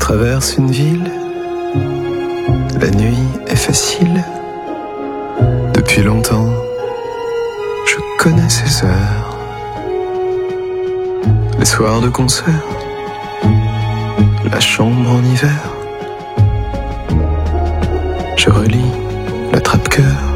traverse une ville, la nuit est facile. Depuis longtemps, je connais ces heures. Les soirs de concert, la chambre en hiver. Je relis l'attrape-cœur.